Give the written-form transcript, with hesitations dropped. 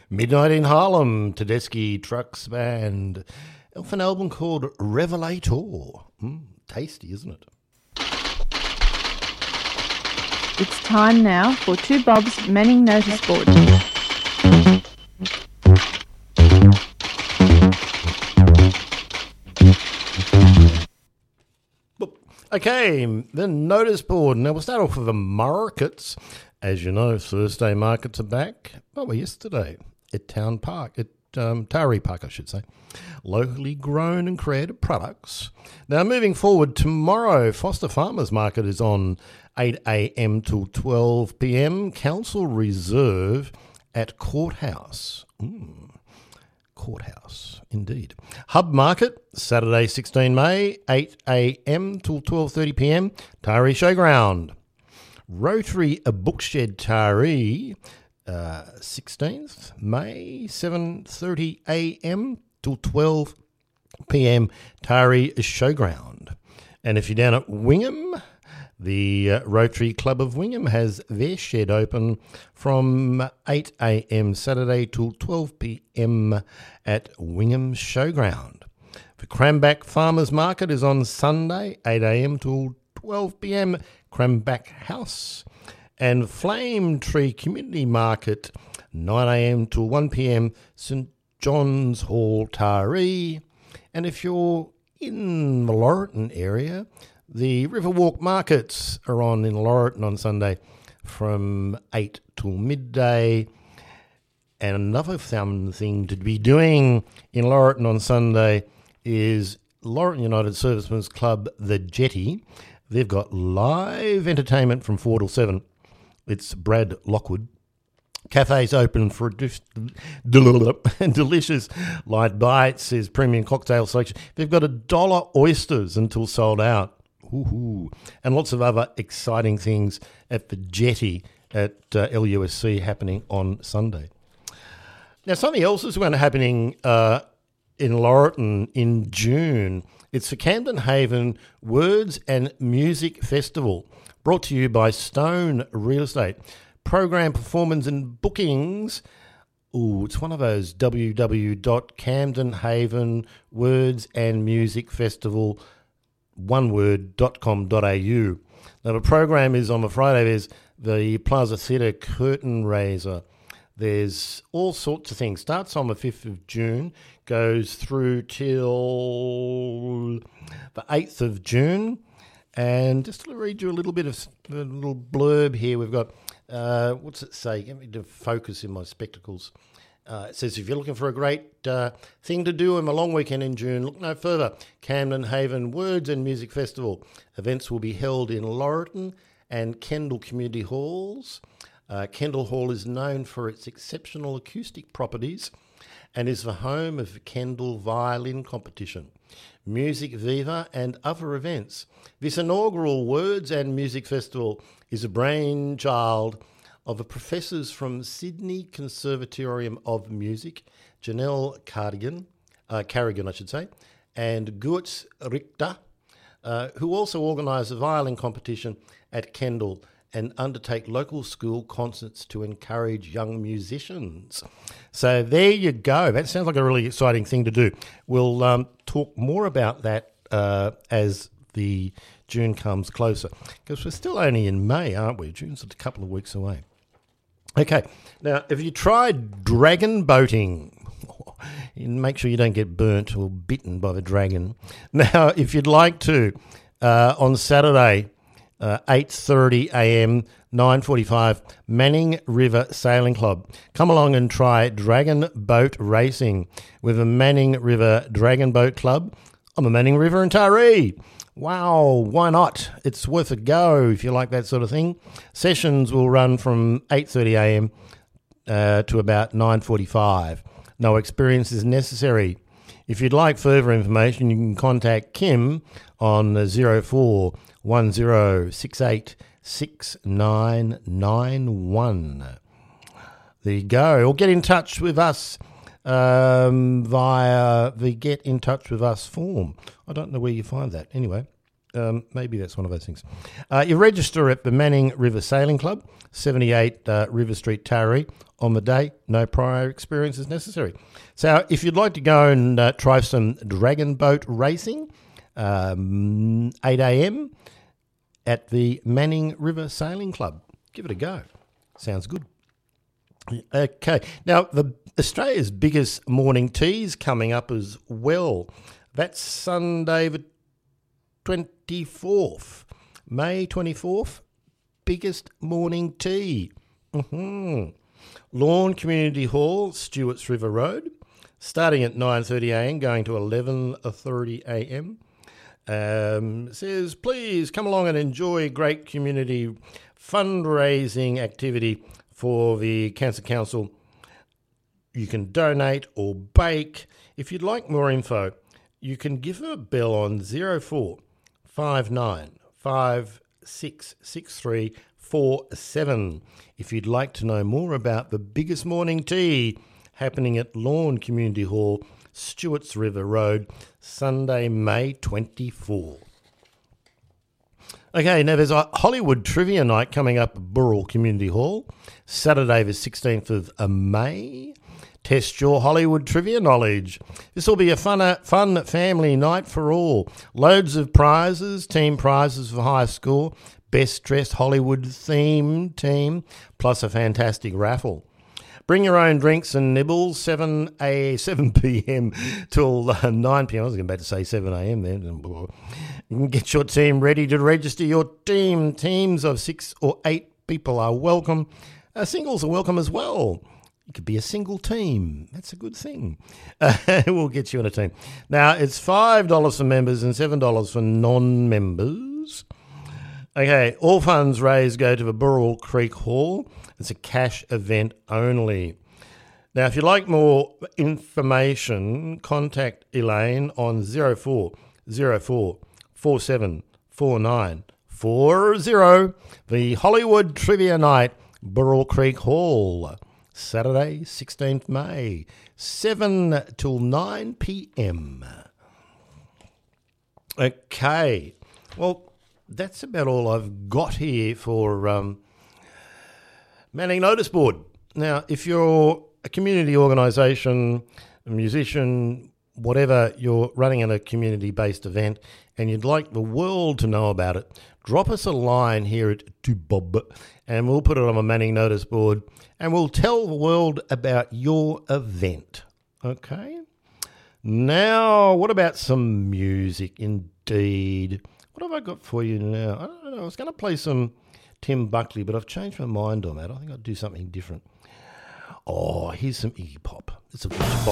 Midnight in Harlem, Tedeschi Trucks Band. Off an album called Revelator. Tasty, isn't it? It's time now for Two Bob's Manning Notice Board. Okay, the notice board. Now we'll start off with the markets. As you know, Thursday markets are back. Well, yesterday at Town Park, at Taree Park, I should say. Locally grown and created products. Now, moving forward, tomorrow, Foster Farmers Market is on 8 a.m. till 12 p.m. Council Reserve at Courthouse. Courthouse, indeed. Hub Market, Saturday 16 May, 8 a.m. till 12:30 p.m. Taree Showground. Rotary Bookshed Taree, 16th May, 7:30 a.m. till 12 p.m. Taree Showground. And if you're down at Wingham, the Rotary Club of Wingham has their shed open from 8 a.m. Saturday till 12 p.m. at Wingham Showground. The Cranback Farmers Market is on Sunday, 8 a.m. till 12 p.m. Cranback House. And Flame Tree Community Market, 9 a.m. till 1 p.m. St John's Hall, Taree. And if you're in the Laurelton area, the Riverwalk Markets are on in Laurelton on Sunday from 8 till midday. And another fun thing to be doing in Laurelton on Sunday is Laurelton United Servicemen's Club, The Jetty. They've got live entertainment from 4 till 7. It's Brad Lockwood. Cafe's open for delicious light bites. There's premium cocktail selection. They've got $1 oysters until sold out. Ooh. And lots of other exciting things at the Jetty at LUSC happening on Sunday. Now, something else is going to be happening in Laurelton in June. It's the Camden Haven Words and Music Festival, brought to you by Stone Real Estate. Program performance and bookings. It's one of those www.camdenhavenwordsandmusicfestival.com.au. Now, the program is on the Friday. There's the Plaza Theatre curtain raiser. There's all sorts of things. Starts on the 5th of June, goes through till the 8th of June. And just to read you a little bit of a little blurb here, we've got, what's it say? Get me to focus in my spectacles. It says, if you're looking for a great thing to do on a long weekend in June, look no further. Camden Haven Words and Music Festival. Events will be held in Laurelton and Kendall Community Halls. Kendall Hall is known for its exceptional acoustic properties and is the home of the Kendall Violin Competition, Music Viva and other events. This inaugural Words and Music Festival is a brainchild of the professors from Sydney Conservatorium of Music, Janelle Carrigan, and Guetz Richter, who also organise a violin competition at Kendall and undertake local school concerts to encourage young musicians. So there you go. That sounds like a really exciting thing to do. We'll talk more about that as the June comes closer, because we're still only in May, aren't we? June's a couple of weeks away. Okay, now if you tried dragon boating, make sure you don't get burnt or bitten by the dragon. Now, if you'd like to, on Saturday, 8:30 a.m, 9:45, Manning River Sailing Club. Come along and try dragon boat racing with the Manning River Dragon Boat Club on the Manning River in Taree. Wow, why not? It's worth a go if you like that sort of thing. Sessions will run from 8:30 a.m. To about 9:45. No experience is necessary. If you'd like further information, you can contact Kim on 0410686991. There you go. Or get in touch with us via the Get in Touch with Us form. I don't know where you find that. Anyway, Maybe that's one of those things. You register at the Manning River Sailing Club, 78 River Street, Taree, on the day. No prior experience is necessary. So if you'd like to go and try some dragon boat racing, 8 a.m. at the Manning River Sailing Club. Give it a go. Sounds good. Okay. Now, Australia's biggest morning tea's coming up as well. That's Sunday the 24th. May 24th. Biggest morning tea. Lawn Community Hall, Stewarts River Road. Starting at 9:30 a.m, going to 11:30 a.m. Says, please come along and enjoy great community fundraising activity for the Cancer Council. You can donate or bake. If you'd like more info, you can give a bell on 04 59 566347 if you'd like to know more about the biggest morning tea happening at Lawn Community Hall, Stewarts River Road, Sunday, May 24. Okay, now there's a Hollywood Trivia Night coming up at Burrell Community Hall, Saturday the 16th of May. Test your Hollywood trivia knowledge. This will be a fun family night for all. Loads of prizes, team prizes for high score, best dressed Hollywood themed team, plus a fantastic raffle. Bring your own drinks and nibbles, 7 p.m. till 9 p.m. I was about to say 7 a.m. then. You can get your team ready to register your team. Teams of 6 or 8 people are welcome. Singles are welcome as well. You could be a single team. That's a good thing. We'll get you on a team. Now, it's $5 for members and $7 for non-members. Okay, all funds raised go to the Burrell Creek Hall. It's a cash event only. Now, if you'd like more information, contact Elaine on 04 04 47 49 40. The Hollywood Trivia Night, Burrell Creek Hall, Saturday, 16th May, 7 till 9 p.m. Okay, well, that's about all I've got here for Manning Notice Board. Now, if you're a community organisation, a musician, whatever, you're running in a community-based event and you'd like the world to know about it, drop us a line here at To Bob and we'll put it on a Manning Notice Board and we'll tell the world about your event. Okay? Now, what about some music? Indeed. What have I got for you now? I don't know. I was going to play some Tim Buckley, but I've changed my mind on that. I think I'll do something different. Oh, here's some Iggy Pop. It's a bunch of